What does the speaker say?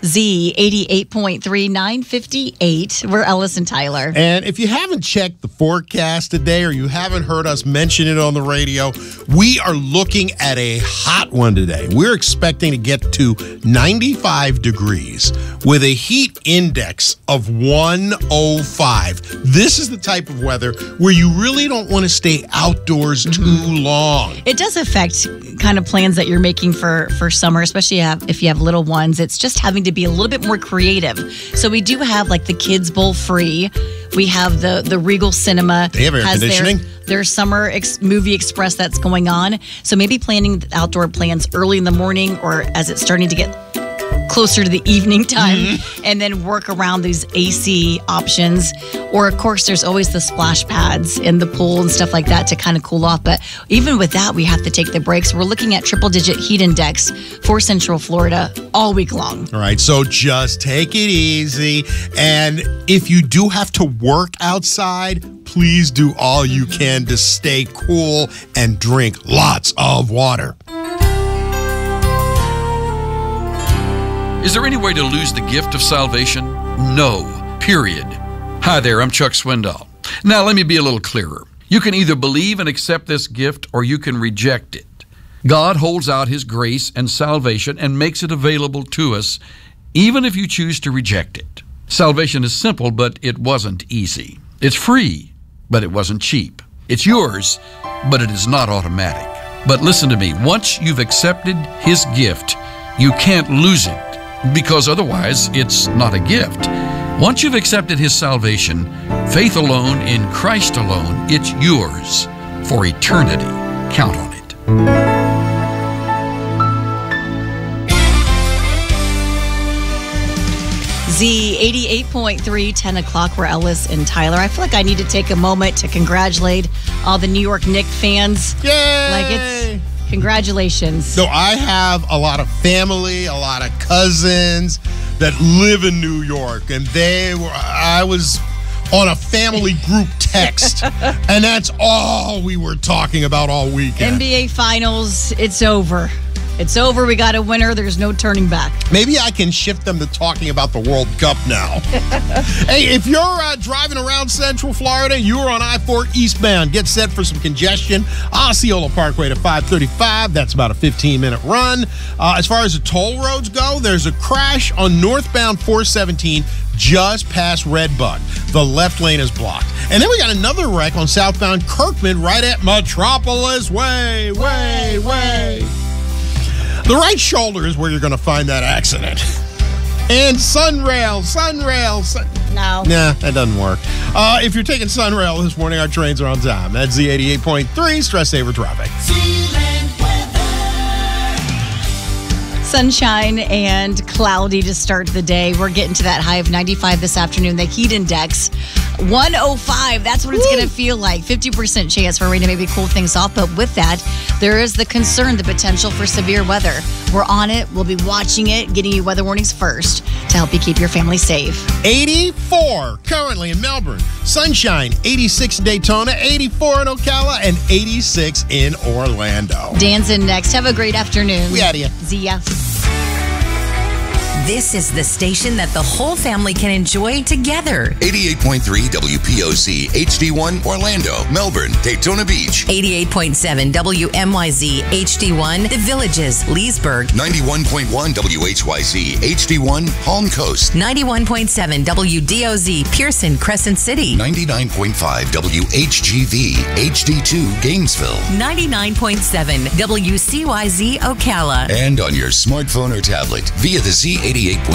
Z88.3, 958. We're Ellis and Tyler. And if you haven't checked the forecast today or you haven't heard us mention it on the radio, we are looking at a hot one today. We're expecting to get to 95 degrees with a heat index of 105. This is the type of weather where you really don't want to stay outdoors too long. It does affect kind of plans that you're making for summer, especially if you have little ones. It's just having to be a little bit more creative. So we do have like the Kids Bowl free. We have the Regal Cinema. They have air conditioning. Their summer movie express that's going on. So maybe planning outdoor plans early in the morning or as it's starting to get closer to the evening time, and then work around these AC options. Or, of course, there's always the splash pads in the pool and stuff like that to kind of cool off. But even with that, we have to take the breaks. We're looking at triple-digit heat index for Central Florida all week long. All right, so just take it easy. And if you do have to work outside, please do all you can to stay cool and drink lots of water. Is there any way to lose the gift of salvation? No, period. Hi there, I'm Chuck Swindoll. Now let me be a little clearer. You can either believe and accept this gift or you can reject it. God holds out His grace and salvation and makes it available to us, even if you choose to reject it. Salvation is simple, but it wasn't easy. It's free, but it wasn't cheap. It's yours, but it is not automatic. But listen to me, once you've accepted His gift, you can't lose it, because otherwise it's not a gift. Once you've accepted His salvation, faith alone in Christ alone, it's yours for eternity. Count on it. Z88.3, 10 o'clock, we're Ellis and Tyler. I feel like I need to take a moment to congratulate all the New York Knicks fans. Yay! Congratulations. So I have a lot of family, a lot of cousins that live in New York, and I was on a family group text, and that's all we were talking about all weekend. NBA Finals, it's over. It's over. We got a winner. There's no turning back. Maybe I can shift them to talking about the World Cup now. Hey, if you're driving around Central Florida, you are on I-4 eastbound. Get set for some congestion. Osceola Parkway to 535. That's about a 15-minute run. As far as the toll roads go, there's a crash on northbound 417 just past Redbud. The left lane is blocked. And then we got another wreck on southbound Kirkman right at Metropolis Way. The right shoulder is where you're going to find that accident. And Sunrail. No. Nah, that doesn't work. If you're taking Sunrail this morning, our trains are on time. That's Z88.3, Stress Saver Traffic. Sunshine and cloudy to start the day. We're getting to that high of 95 this afternoon. The heat index, 105. That's what it's going to feel like. 50% chance for rain to maybe cool things off. But with that, there is the concern, the potential for severe weather. We're on it. We'll be watching it, getting you weather warnings first to help you keep your family safe. 84 currently in Melbourne. Sunshine, 86 in Daytona, 84 in Ocala, and 86 in Orlando. Dan's in next. Have a great afternoon. We out of here. See ya. This is the station that the whole family can enjoy together. 88.3 WPOC HD1 Orlando, Melbourne, Daytona Beach. 88.7 WMYZ HD1 The Villages, Leesburg. 91.1 WHYZ HD1 Palm Coast. 91.7 WDOZ Pearson, Crescent City. 99.5 WHGV HD2 Gainesville. 99.7 WCYZ Ocala. And on your smartphone or tablet via the Z88.3